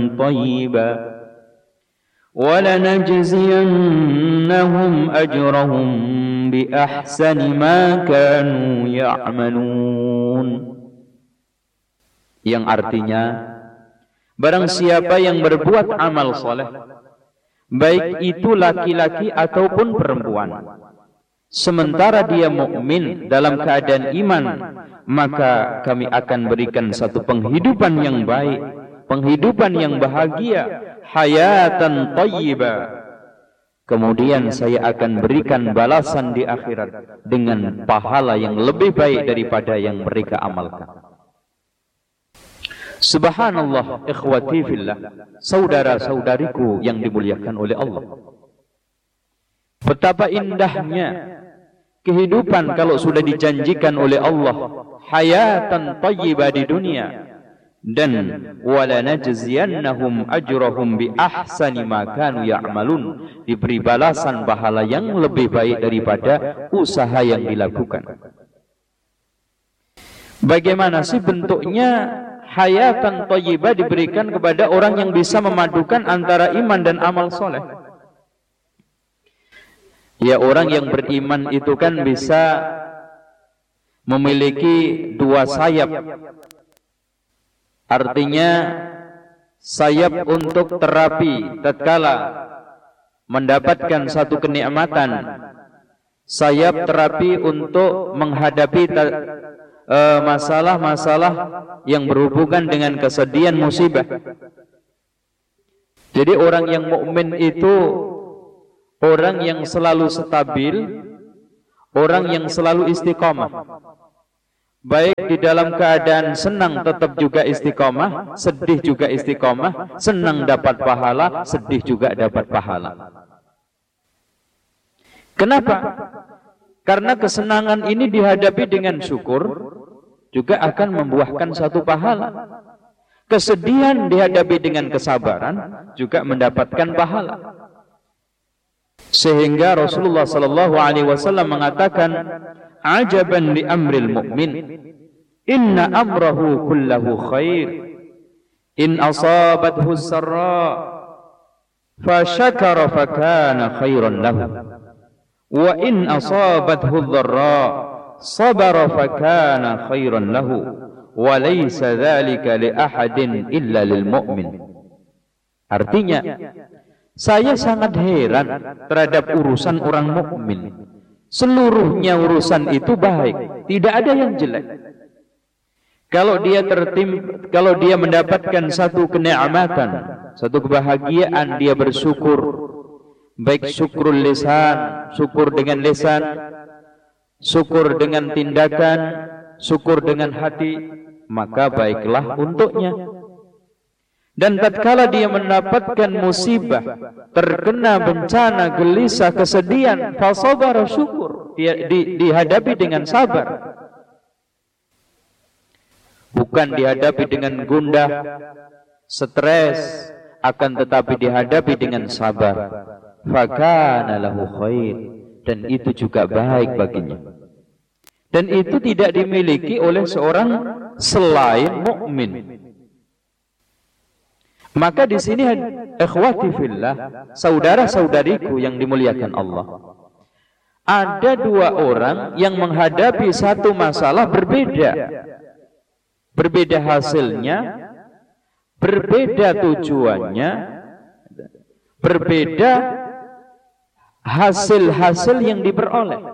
طيبا ولنجزينهم أجرهم بأحسن ما كانوا يعملون. Yang artinya, barang siapa yang berbuat amal soleh, baik itu laki-laki ataupun perempuan, sementara dia mukmin dalam keadaan iman, maka kami akan berikan satu penghidupan yang baik, penghidupan yang bahagia, hayatan thayyibah. Kemudian saya akan berikan balasan di akhirat dengan pahala yang lebih baik daripada yang mereka amalkan. Subhanallah, ikhwati fillah, saudara-saudariku yang dimuliakan oleh Allah. Betapa indahnya kehidupan kalau sudah dijanjikan oleh Allah hayatan thayyibah di dunia, dan wala najziyannahum ajrahum bi ahsani ma kanu ya'malun, diberi balasan pahala yang lebih baik daripada usaha yang dilakukan. Bagaimana sih bentuknya hayatan thayyibah diberikan kepada orang yang bisa memadukan antara iman dan amal soleh? Ya, orang yang beriman itu kan bisa memiliki dua sayap. Artinya sayap untuk terapi tatkala mendapatkan satu kenikmatan, sayap terapi untuk menghadapi masalah-masalah yang berhubungan dengan kesedihan, musibah. Jadi orang yang mukmin itu orang yang selalu stabil, orang yang selalu istiqomah. Baik di dalam keadaan senang tetap juga istiqomah, sedih juga istiqomah, senang dapat pahala, sedih juga dapat pahala. Kenapa? Karena kesenangan ini dihadapi dengan syukur, juga akan membuahkan satu pahala. Kesedihan dihadapi dengan kesabaran, juga mendapatkan pahala. Sehingga Rasulullah sallallahu alaihi wasallam mengatakan, ajaban li amril mu'min, inna amrahu kullahu khair, in asabathu sarra fa syakara fa kana khairan lahu, wa in asabathu dharra sabara fa kana khairan lahu, wa laysa dzalika li ahadin illa lil mu'min. Artinya, saya sangat heran terhadap urusan orang mukmin. Seluruhnya urusan itu baik, tidak ada yang jelek. Kalau dia mendapatkan satu kenikmatan, satu kebahagiaan, dia bersyukur. Baik syukrul lisan, syukur dengan lisan, syukur dengan tindakan, syukur dengan hati, maka baiklah untuknya. Dan tatkala dia mendapatkan musibah, terkena bencana, gelisah, kesedihan, fasabara, syukur, dia dihadapi dengan sabar. Bukan dihadapi dengan gundah, stres, akan tetapi dihadapi dengan sabar. Fakana lahu khair, dan itu juga baik baginya. Dan itu tidak dimiliki oleh seorang selain mukmin. Maka di sini, ikhwati fillah, saudara-saudariku yang dimuliakan Allah, ada dua orang yang menghadapi satu masalah berbeda. Berbeda hasilnya, berbeda tujuannya, berbeda hasil-hasil yang diperoleh.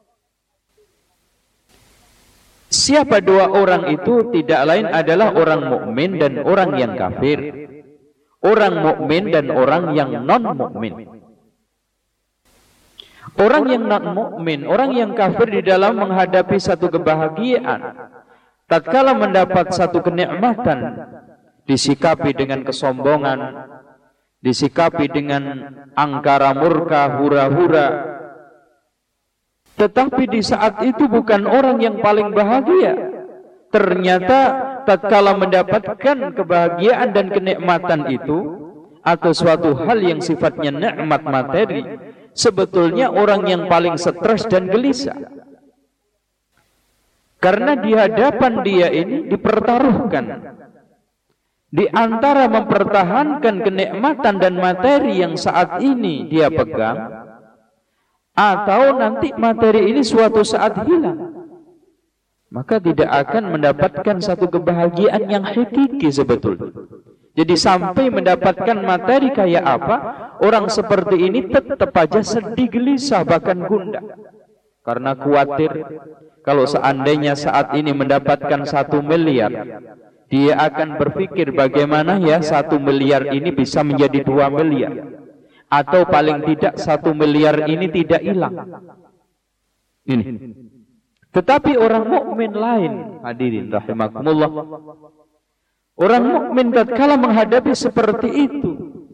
Siapa dua orang itu? Tidak lain adalah orang mukmin dan orang yang kafir. Orang mukmin dan orang yang non-mukmin. Orang yang non-mukmin, orang yang kafir di dalam menghadapi satu kebahagiaan, tatkala mendapat satu kenikmatan, disikapi dengan kesombongan, disikapi dengan angkara murka, hura-hura. Tetapi di saat itu bukan orang yang paling bahagia. Ternyata tatkala mendapatkan kebahagiaan dan kenikmatan itu, atau suatu hal yang sifatnya nikmat materi, sebetulnya orang yang paling stres dan gelisah. Karena di hadapan dia ini dipertaruhkan Di antara mempertahankan kenikmatan dan materi yang saat ini dia pegang, atau nanti materi ini suatu saat hilang, maka tidak akan mendapatkan satu kebahagiaan yang hakiki sebetulnya. Jadi sampai mendapatkan materi kayak apa, orang seperti ini tetap aja sedih, gelisah, bahkan gundah. Karena khawatir kalau seandainya saat ini mendapatkan 1 miliar, dia akan berpikir bagaimana ya 1 miliar ini bisa menjadi 2 miliar. Atau paling tidak 1 miliar ini tidak hilang. Ini. Tetapi orang mukmin lain, hadirin rahimakumullah, orang mukmin tatkala menghadapi seperti itu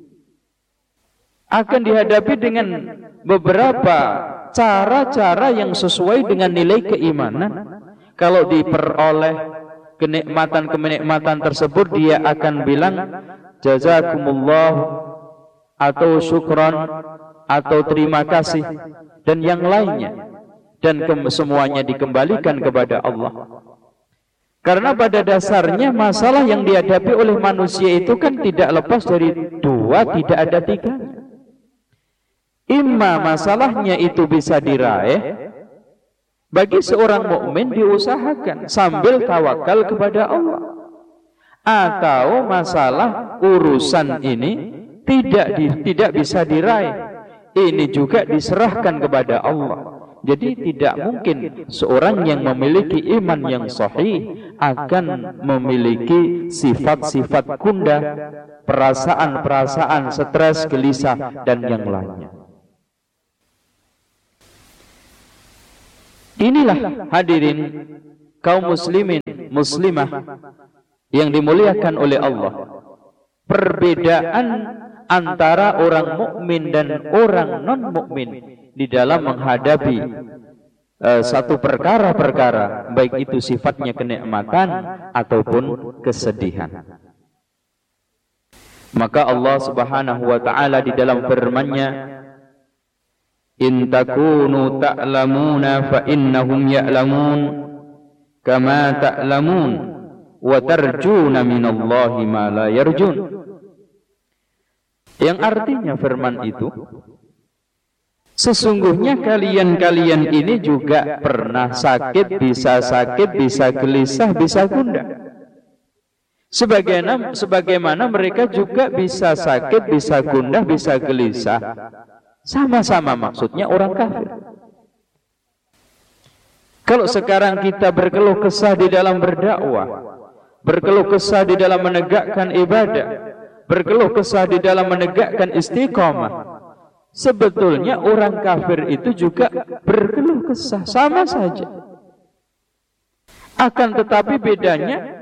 akan dihadapi dengan beberapa cara-cara yang sesuai dengan nilai keimanan. Kalau diperoleh kenikmatan-kenikmatan tersebut, dia akan bilang jazakumullah, atau syukran, atau terima kasih, dan yang lainnya. Dan semuanya dikembalikan kepada Allah. Karena pada dasarnya masalah yang dihadapi oleh manusia itu kan tidak lepas dari 2, tidak ada 3. Imma masalahnya itu bisa diraih, bagi seorang mukmin diusahakan sambil tawakal kepada Allah. Atau masalah urusan ini tidak bisa diraih, ini juga diserahkan kepada Allah. Jadi tidak mungkin seorang yang memiliki iman yang sahih akan memiliki sifat-sifat gundah, perasaan-perasaan stres, gelisah, dan yang lainnya. Inilah hadirin kaum muslimin, muslimah yang dimuliakan oleh Allah, perbedaan antara orang mukmin dan orang non-mukmin di dalam menghadapi satu perkara-perkara, baik itu sifatnya kenikmatan ataupun kesedihan. Maka Allah Subhanahu wa taala di dalam firman-Nya, in takunu ta'lamuna fa innahum ya'lamun kama ta'lamun wa tarjuna minallahi ma la yarjun. Yang artinya firman itu, sesungguhnya kalian-kalian ini juga pernah sakit, bisa gelisah, bisa gundah. Sebagaimana mereka juga bisa sakit, bisa gundah, bisa gelisah. Sama-sama maksudnya orang kafir. Kalau sekarang kita berkeluh kesah di dalam berdakwah, berkeluh kesah di dalam menegakkan ibadah, berkeluh kesah di dalam menegakkan istiqamah, sebetulnya orang kafir itu juga berkeluh kesah, sama saja. Akan tetapi bedanya,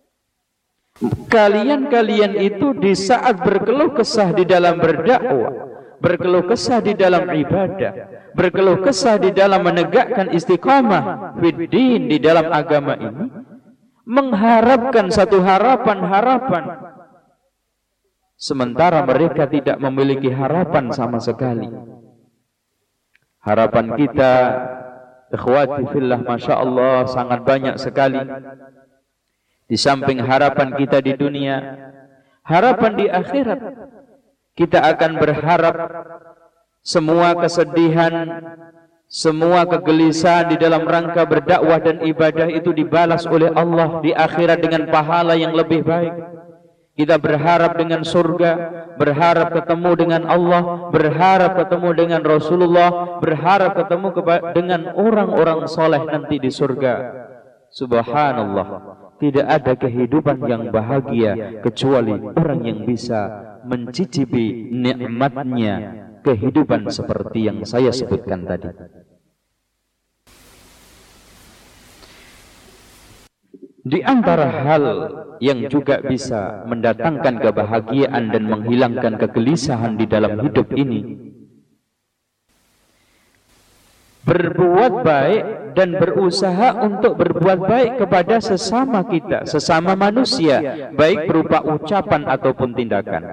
kalian itu di saat berkeluh kesah di dalam berdakwah, berkeluh kesah di dalam ibadah, berkeluh kesah di dalam menegakkan istiqamah fiddin, di dalam agama ini, mengharapkan satu harapan-harapan, sementara mereka tidak memiliki harapan sama sekali. Harapan kita, ikhwati fillah, masya Allah, sangat banyak sekali. Di samping harapan kita di dunia, harapan di akhirat, kita akan berharap semua kesedihan, semua kegelisahan di dalam rangka berdakwah dan ibadah itu dibalas oleh Allah di akhirat dengan pahala yang lebih baik. Kita berharap dengan surga, berharap ketemu dengan Allah, berharap ketemu dengan Rasulullah, berharap ketemu dengan orang-orang soleh nanti di surga. Subhanallah, tidak ada kehidupan yang bahagia kecuali orang yang bisa mencicipi nikmatnya kehidupan seperti yang saya sebutkan tadi. Di antara hal yang juga bisa mendatangkan kebahagiaan dan menghilangkan kegelisahan di dalam hidup ini, berbuat baik dan berusaha untuk berbuat baik kepada sesama kita, sesama manusia, baik berupa ucapan ataupun tindakan.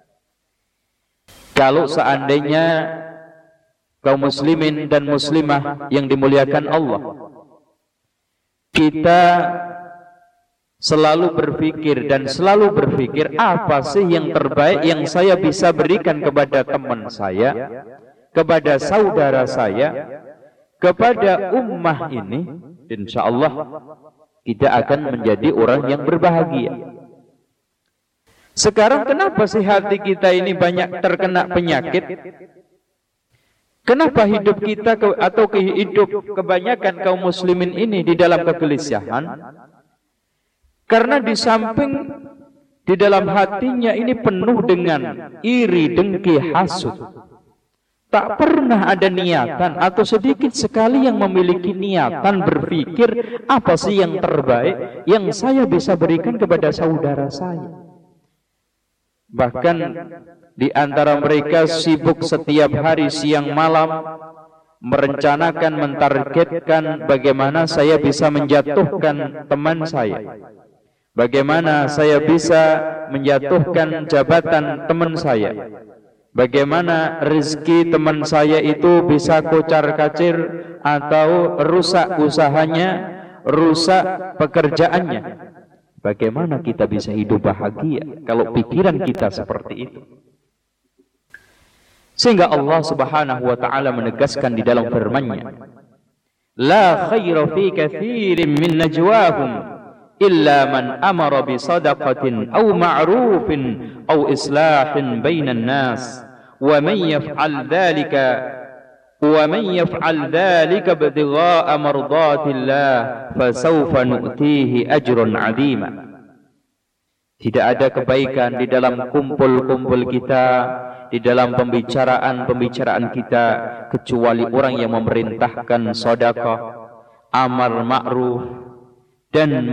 Kalau seandainya kaum muslimin dan muslimah yang dimuliakan Allah, kita selalu berpikir dan selalu berpikir apa sih yang terbaik yang saya bisa berikan kepada teman saya, kepada saudara saya, kepada ummah ini, insya Allah kita akan menjadi orang yang berbahagia. Sekarang kenapa sih hati kita ini banyak terkena penyakit? Kenapa hidup kita atau hidup kebanyakan kaum muslimin ini di dalam kegelisahan? Karena di samping di dalam hatinya ini penuh dengan iri, dengki, hasud. Tak pernah ada niatan atau sedikit sekali yang memiliki niatan berpikir apa sih yang terbaik yang saya bisa berikan kepada saudara saya. Bahkan di antara mereka sibuk setiap hari siang malam merencanakan, mentargetkan bagaimana saya bisa menjatuhkan teman saya, bagaimana saya bisa menjatuhkan jabatan teman saya, bagaimana rezeki teman saya itu bisa kocar-kacir atau rusak usahanya, rusak pekerjaannya. Bagaimana kita bisa hidup bahagia kalau pikiran kita seperti itu? Sehingga Allah Subhanahu wa taala menegaskan di dalam firman-Nya, la khaira fi katsirin min najwahum illa man amara bi sadaqatin aw ma'rufin aw islahin bainan nas wa man yaf'al dhalika ibtigha'a mardatillah fasawfa nu'tihi ajran 'azima. Tidak ada kebaikan di dalam kumpul-kumpul kita, di dalam pembicaraan kita, kecuali orang yang memerintahkan sedekah, amar ma'ruf, dan